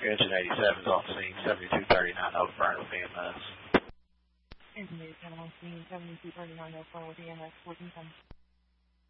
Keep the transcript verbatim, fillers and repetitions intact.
Engine eighty-seven is on scene, seventy-two thirty-nine Oakburn with E M S. Engine eighty-seven on scene, seventy-two thirty-nine Oakburn with E M S, fourteen ten.